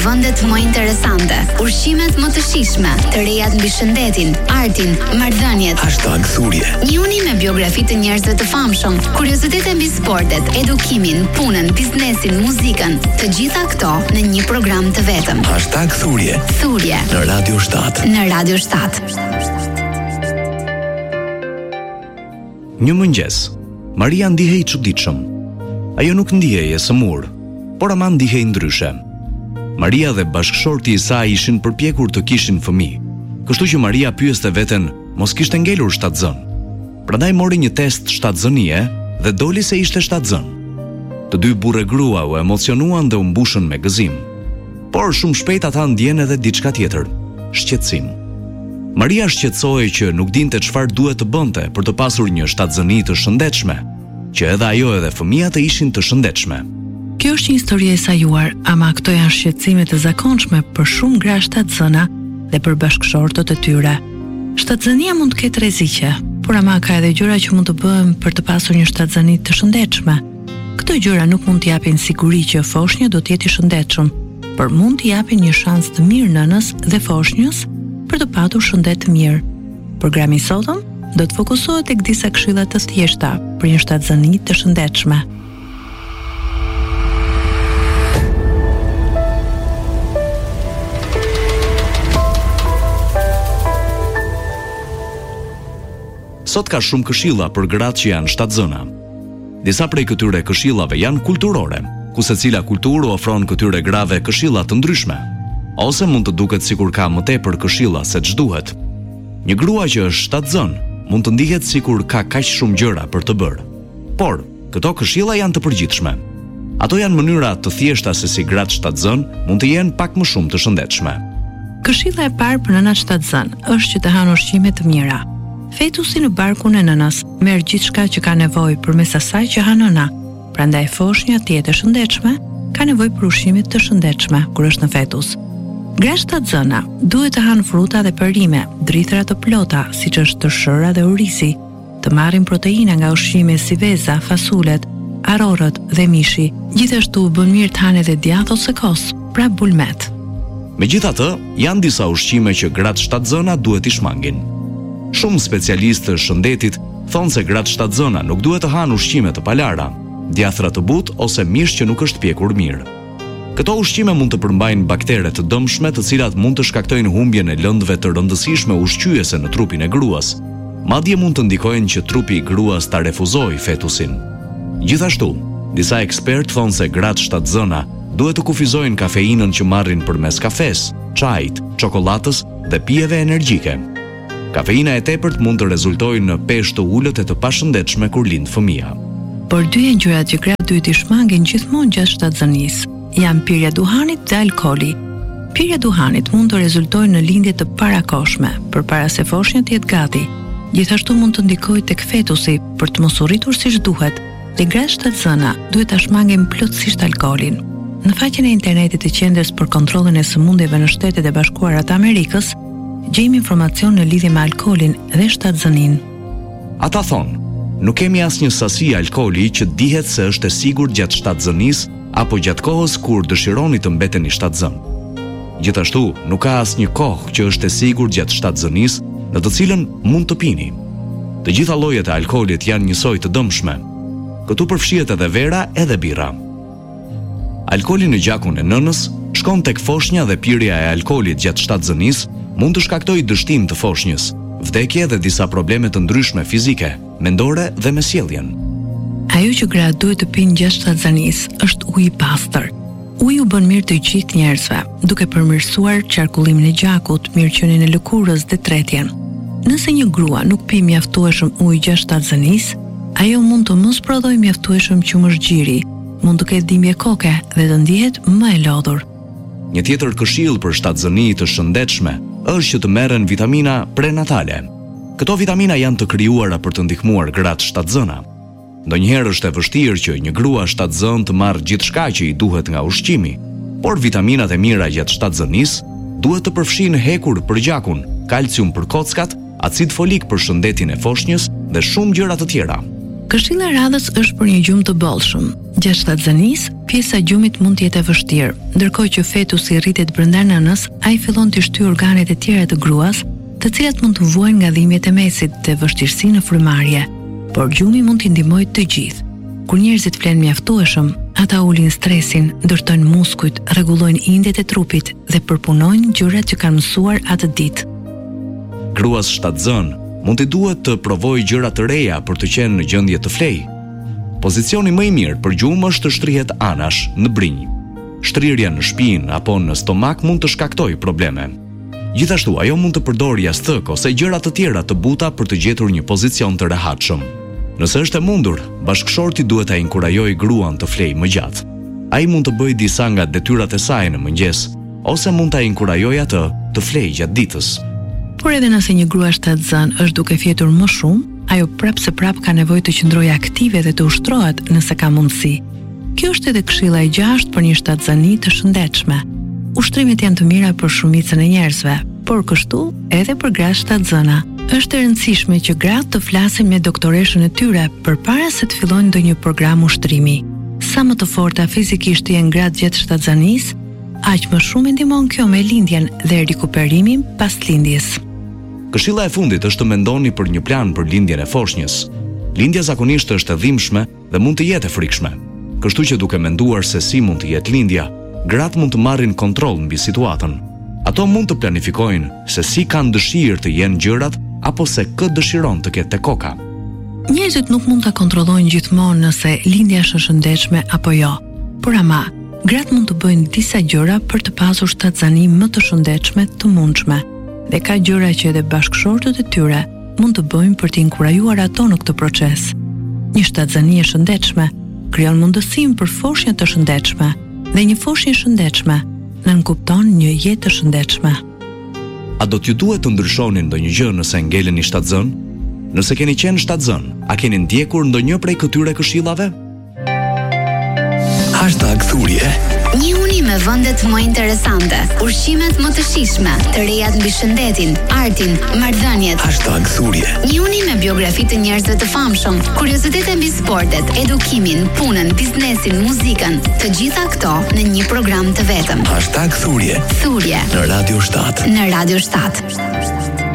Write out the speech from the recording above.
vendet më interesante, ushqimet më të shijshme, të rejat mbi shëndetin, artin, marrëdhëniet. #thurje. Një uni me biografi të njerëzve të famshëm, kuriozitete mbi sportet, edukimin, punën, biznesin, muzikën, të gjitha këto në një program të vetëm. #thurje. Thurje Në Radio 7. Në Radio 7. Një mëngjes, Maria ndihej i çuditshëm. Ajo nuk ndihej e sëmur, por ama ndihej ndryshe. Maria dhe bashkëshorti i saj ishin përpjekur të kishin fëmijë, kështu që Maria pyeste veten mos kishte ngelur shtatzën. Prandaj mori një test shtatzënie dhe doli se ishte shtatzën. Të dy burrë grua u emocionuan dhe u mbushën me gëzim. Por shumë shpejt ata ndjen edhe diçka tjetër, shqetësim. Maria shqetësohej që nuk dinte çfarë duhet të bënte për të pasur një shtatzëni të shëndetshme, që edhe ajo edhe fëmijat të ishin të shëndetshme. Kjo është një histori e sajuar, ama këto janë shqetësime të zakonshme për shumë gra shtatzëna dhe për bashkëshortët e tyre. Shtatzënia mund të ketë rreziqe, por ama ka edhe gjëra që mund të bëhen për të pasur një shtatzëni të shëndetshme. Këto gjëra nuk mund të japin siguri që foshnja do të jetë i shëndetshëm, por mund të japin një shans të mirë nënës dhe foshnjës për të patur shëndet të mirë. Programi i sotëm do të fokusohet tek disa këshilla të thjeshta për një shtatzëni të shëndetshme. Sot ka shumë këshilla për gratë që janë shtatzëna. Disa prej këtyre këshillave janë kulturore, ku secila kulturë ofron këtyre grave këshilla të ndryshme, ose mund të duket sikur ka më tepër këshilla se ç'duhet. Një grua që është shtatzën mund të ndihet sikur ka kaq shumë gjëra për të bërë. Por, këto këshilla janë të përgjithshme. Ato janë mënyra të thjeshta se si gratë shtatzën mund të jenë pak më shumë të shëndetshme. Këshilla e parë për nënat shtatzën është që të hanë ushqime të mira. Fetusi në barkun e nënës merr gjithçka që ka nevojë përmes asaj që ha nëna. Prandaj foshnja të jetë e shëndetshme ka nevojë për ushqime të shëndetshme kur është në fetus. Gra shtatzëna duhet të hanë fruta dhe perime, drithëra të plota, siç është tërshëra dhe orisi, të marrin proteina nga ushqime si veza, fasulet, arrorët dhe mishi. Gjithashtu bën mirë të hanë edhe djathë ose kos, pra bulmet. Megjithatë, janë disa ushqime që gratë shtatzëna duhet i shmangin. Shumë specialistë të shëndetit thonë se gratë shtatzëna nuk duhet të hanë ushqime të palara, djathra të butë ose mish që nuk është pjekur mirë. Këto ushqime mund të përmbajnë baktere të dëmshme, të cilat mund të shkaktojnë humbjen e lëndëve të rëndësishme ushqyese në trupin e gruas. Madje mund të ndikojnë që trupi i gruas ta refuzojë fetusin. Gjithashtu, disa ekspertë thonë se gratë shtatzëna duhet të kufizojnë kafeinën që marrin përmes kafes, çajit, çokoladës dhe pijeve energjike. Kafeina e tepërt mund të rezultojë në peshë të ulët e të pashëndetshme kur lind fëmia. Por dy janë gjërat që gratë duhet i shmangin gjithmonë gjatë shtatzënisë. Janë pirja e duhanit dhe alkooli. Pirja e duhanit mund të rezultojë në lindje të parakoshme, përpara se foshnja të jetë gati. Gjithashtu mund të ndikojë tek fetusi për të mos u rritur siç duhet. Dhe gratë shtatzëna duhet ta shmangin plotësisht alkoolin. Në faqen e internetit të Qendrës për Kontrollin e Sëmundjeve në Shtetet e Bashkuara të Amerikës, gjejmë informacion në lidhje me alkoolin dhe shtatzëninë. Ata thonë, nuk kemi asnjë sasi alkooli që dihet se është e sigurt gjatë shtatzënisë apo gjatë kohës kur dëshironi të mbeteni shtatzën. Gjithashtu, nuk ka asnjë kohë që është e sigurt gjatë shtatzënisë në të cilën mund të pini. Të gjitha llojet e alkoolit janë njësoj të dëmshme. Këtu përfshihet edhe vera edhe birra. Alkooli në gjakun e nënës shkon tek foshnja dhe pirja e alkoolit gjatë shtatzënisë mund të shkaktojë dështim të foshnjës, vdekje dhe disa probleme të ndryshme fizike, mendore dhe me sjelljen. Ajo që gratë duhet të pinë gjatë shtatzënisë është ujë i pastër. Uji u bën mirë të gjithë njerëzve, duke përmirësuar qarkullimin e gjakut, mirëqenien e lëkurës dhe tretjen. Nëse një grua nuk pi mjaftueshëm ujë gjatë shtatzënisë, ajo mund të mos prodhojë mjaftueshëm qumëshgjiri, mund të ketë dhimbje koke dhe të ndihet më e lodhur. Një tjetër këshill për shtatzëni të shëndetshme është që të merren vitamina prenatale. Këto vitamina janë të krijuara për të ndihmuar gratë shtatzëna. Ndonjëherë është e vështirë që një grua shtatzën të marrë gjithçka që i duhet nga ushqimi, por vitaminat e mira gjatë shtatzënisë duhet të përfshinë hekur për gjakun, kalcium për kockat, acid folik për shëndetin e foshnjës dhe shumë gjëra të tjera. Këshilla e radhës është për një gjumë të bollshëm. Gjatë shtatzanisë, pjesa e gjumit mund të jetë e vështirë, ndërkohë që fetusi rritet brenda nënës, ai fillon të shtyjë organet e tjera të gruas, të cilat mund të vuajnë nga dhimbjet e mesit dhe vështirësi në frymarrje, por gjumi mund t'i ndihmojë të gjithë. Kur njerëzit flen mjaftueshëm, ata ulin stresin, ndërtojnë muskujt, rregullojnë indjet e trupit dhe përpunojnë gjërat që kanë mësuar atë ditë. Gruas shtatzën mund t'i duhet të provojë gjëra të reja për të qenë në gjendje të flejë. Pozicioni më i mirë për gjumë është të shtrihet anash në brinj. Shtrirja në shpinë apo në stomak mund të shkaktojë probleme. Gjithashtu, ajo mund të përdorë jastëk ose gjëra të tjera të buta për të gjetur një pozicion të rehatshëm. Nëse është e mundur, bashkëshorti duhet ta inkurajojë gruan të flejë më gjatë. Ai mund të bëjë disa nga detyrat e saj në mëngjes, ose mund ta inkurajojë atë të flejë gjatë ditës. Por edhe nëse një grua shtatzën është duke fjetur më shumë, ajo prap ka nevojë të qëndrojë aktive dhe të ushtrohet nëse ka mundësi. Kjo është edhe këshilla e 6 për një shtatzani të shëndetshme. Ushtrimet janë të mira për shumicën e njerëzve, por kështu edhe për gratë shtatzëna. Është e rëndësishme që gratë të flasin me doktoreshën e tyre përpara se të fillojnë ndonjë program ushtrimi. Sa më të forta fizikisht janë gratë gjatë shtatzanisë, aq më shumë ndihmon kjo me lindjen dhe rikuperimin pas lindjes. Këshilla e fundit është të mendoni për një plan për lindjen e foshnjës. Lindja zakonisht është e dhimbshme dhe mund të jetë e frikshme. Kështu që duke menduar se si mund të jetë lindja, gratë mund të marrin kontroll mbi situatën. Ato mund të planifikojnë se si kanë dëshirë të jenë gjërat apo se kë dëshiron të ketë te koka. Njerëzit nuk mund ta kontrollojnë gjithmonë nëse lindja është e shëndetshme apo jo. Por ama, gratë mund të bëjnë disa gjëra për të pasur shtatzani më të shëndetshme të mundshme. Dhe ka gjëra që edhe bashkëshortët e tyre mund të bëjnë për të inkurajuar ato në këtë proces. Një shtatzani e shëndetshme krijon mundësinë për foshnjë të shëndetshme, dhe një foshnjë e shëndetshme nënkupton një jetë të shëndetshme. A do t'ju duhet të ndryshoni ndonjë gjë nëse ngeleni shtatzën? Nëse keni qenë shtatzën, a keni ndjekur ndonjë prej këtyre këshillave? #thurje. Një uni me vendet më interesante, ushqimet më të shijshme, të rejat mbi shëndetin, artin, marrëdhëniet. #thurje. Një uni me biografi të njerëzve të famshëm, kuriozitete mbi sportet, edukimin, punën, biznesin, muzikën, të gjitha këto në një program të vetëm. #thurje. Thurje Në Radio 7. Në Radio 7.